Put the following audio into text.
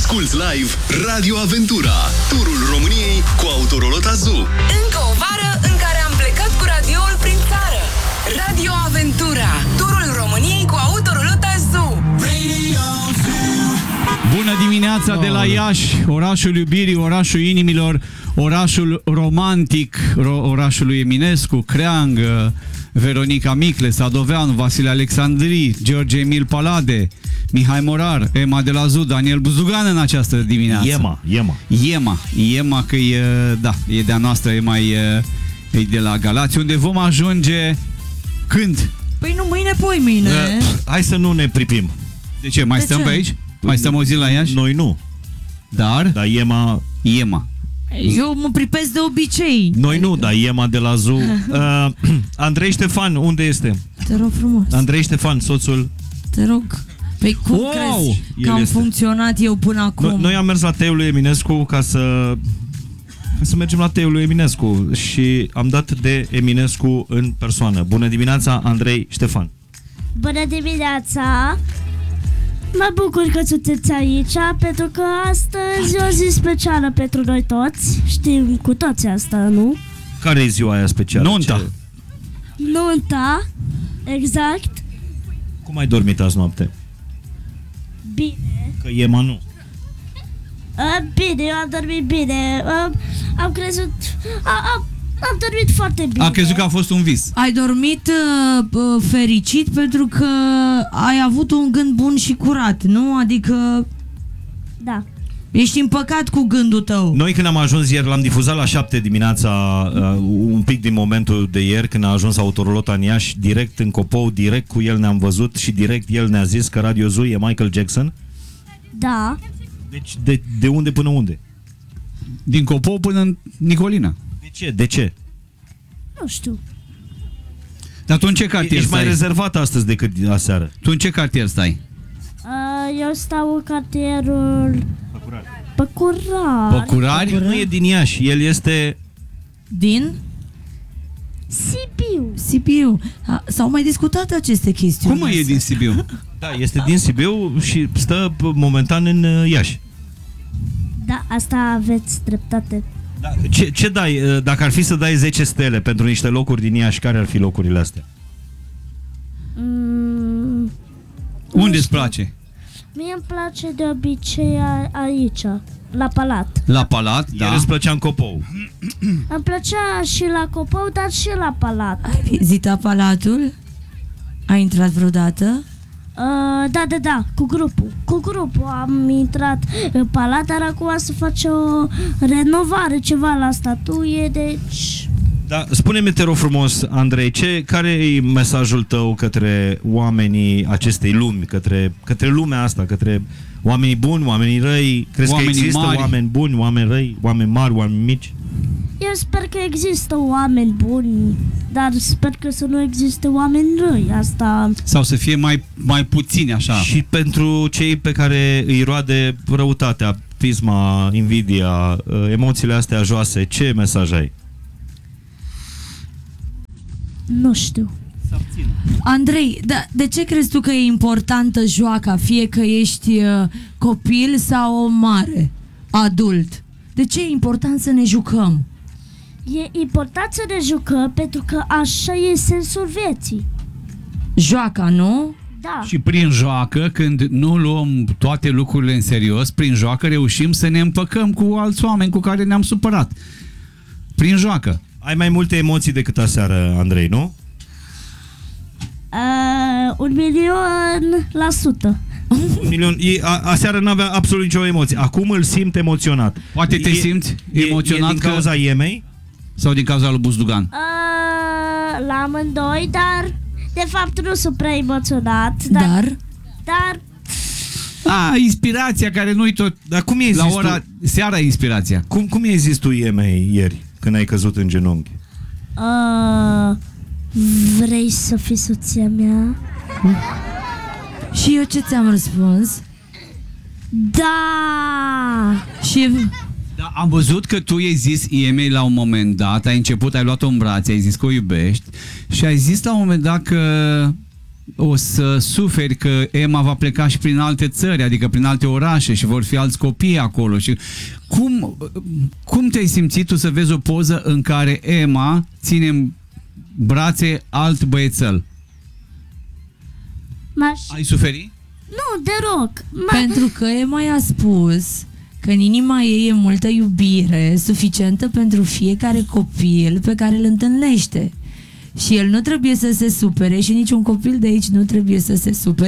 Asculți live Radio Aventura, turul României cu Autoroulota Zoo. Încă o vară în care am plecat cu radioul prin țară. Radio Aventura, turul României cu Autoroulota Zoo. Bună dimineața de la Iași, orașul iubirii, orașul inimilor, orașul romantic, orașul lui Eminescu, Creang, Veronica Micle, Sadoveanu, Vasile Alexandri, George Emil Palade, Mihai Morar, Emma de la Zoo, Daniel Buzugan în această dimineață. Iema, că e, da, e de-a noastră, e de la Galați, unde vom ajunge când? Păi nu mâine, poi mâine. Hai să nu ne pripim. De ce? Mai stăm pe aici? Mai stăm o zi la Iași? Noi nu. Dar Iema. Eu mă pripesc de obicei. Noi nu, dar Iema de la Zoo. Andrei Ștefan, unde este? Te rog frumos. Andrei Ștefan, soțul. Te rog. Păi cum crezi că am funcționat eu până acum? Noi am mers la teiul lui Eminescu ca să mergem la teiul lui Eminescu și am dat de Eminescu în persoană. Bună dimineața, Andrei Ștefan. Bună dimineața! Mă bucur că sunteți aici, pentru că astăzi e o zi specială pentru noi toți. Știm cu toți asta, nu? Care e ziua aia specială? Nunta, exact. Cum ai dormit azi noapte? Bine. Că Iema nu. Bine, eu am dormit bine. Am crezut... Am dormit foarte bine. Am crezut că a fost un vis. Ai dormit fericit pentru că ai avut un gând bun și curat, nu? Adică... Da. Ești împăcat cu gândul tău. Noi când am ajuns ieri, l-am difuzat la 7 dimineața, un pic din momentul de ieri, când a ajuns Autoroulota în Iași, direct în Copou, direct cu el ne-am văzut și direct el ne-a zis că Radio Zoo e Michael Jackson. Da. Deci de unde până unde? Din Copou până în Nicolina. De ce? Nu știu. Dar tu în ce cartier Ești stai? mai rezervat astăzi decât aseară. Tu în ce cartier stai? Eu stau în cartierul Păcurari. Păcurari? Nu e din Iași, el este... Din? Sibiu. S-au mai discutat aceste chestiuni. Cum e din Sibiu? Da, este din Sibiu și stă momentan în Iași. Da, asta aveți dreptate. Da. Ce dai, dacă ar fi să dai 10 stele pentru niște locuri din Iași, care ar fi locurile astea? Unde îți place? Mie îmi place de obicei aici, la Palat. La Palat, da. Iar îți plăcea în Copou. Îmi plăcea și la Copou, dar și la Palat. Ai vizitat Palatul? Ai intrat vreodată? Da, cu grupul am intrat în Palat, dar acum se face o renovare, ceva la statuie, deci... Da, spune-mi, te rog frumos, Andrei, care e mesajul tău către oamenii acestei lumi, către lumea asta, către oamenii buni, oamenii răi? Crezi că există mari, oameni buni, oameni răi, oameni mari, oameni mici? Eu sper că există oameni buni, dar sper că să nu existe oameni răi, asta... Sau să fie mai puțini, așa. Și pentru cei pe care îi roade răutatea, pisma, invidia, emoțiile astea joase, ce mesaj ai? Nu știu. Andrei, de ce crezi tu că e importantă joaca, fie că ești copil sau mare, adult? De ce e important să ne jucăm? E important să ne jucăm pentru că așa e sensul vieții. Joaca, nu? Da. Și prin joacă, când nu luăm toate lucrurile în serios, prin joacă reușim să ne împăcăm cu alți oameni cu care ne-am supărat. Prin joacă. Ai mai multe emoții decât aseară, Andrei, nu? 1.000.000%. 1.000.000. Aseară n-avea absolut nicio emoție. Acum îl simt emoționat. Poate te simți emoționat din cauza Iemei? Sau din cauza lui Buzdugan? La amândoi, dar de fapt nu sunt prea emoționat. Dar inspirația care nu-i tot. Dar cum i-ai la zis ora tu? Seara inspirația. Cum i-ai zis tu Iemei ieri, când ai căzut în genunchi? Vrei să fii soția mea? Și eu ce ți-am răspuns? Da! Și... Da, am văzut că tu i-ai zis Iemei la un moment dat, ai luat-o în brațe, ai zis că o iubești și ai zis la un moment dat că o să suferi că Emma va pleca și prin alte țări, adică prin alte orașe și vor fi alți copii acolo. Și cum te-ai simțit tu să vezi o poză în care Emma ține în brațe alt băiețel? Ai suferit? Nu, deloc. Pentru că Emma i-a spus că în inima ei e multă iubire suficientă pentru fiecare copil pe care îl întâlnește. Și el nu trebuie să se supere și niciun copil de aici nu trebuie să se supere.